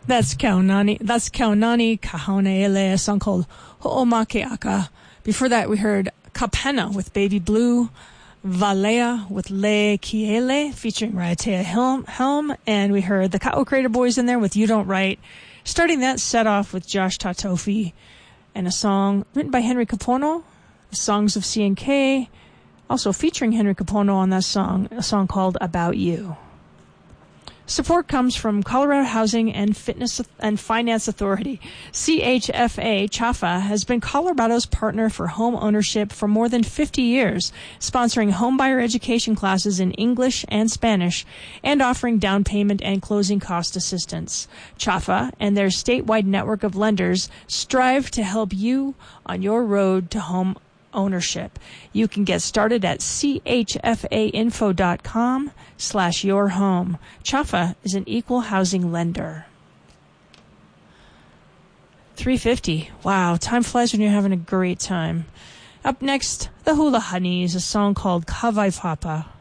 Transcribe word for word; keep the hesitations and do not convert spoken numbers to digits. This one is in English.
That's Kaunani. That's Kaunani Kahoneele, a song called Ho'omakeaka. Before that, we heard Kapena with Baby Blue, Valea with Le Kiele, featuring Raiatea Helm, Helm, and we heard the Ka'o Crater Boys in there with You Don't Write. Starting that set off with Josh Tatofi and a song written by Henry Kapono, Songs of C and K, also featuring Henry Kapono on that song, a song called About You. Support comes from Colorado Housing and Fitness and Finance Authority. C H F A, C H A F A, has been Colorado's partner for home ownership for more than fifty years, sponsoring homebuyer education classes in English and Spanish, and offering down payment and closing cost assistance. C H A F A and their statewide network of lenders strive to help you on your road to home ownership. You can get started at chfainfo.com slash your home. C H A F A is an equal housing lender. three fifty. Wow, time flies when you're having a great time. Up next, the Hula Honeys, a song called Kawai Papa.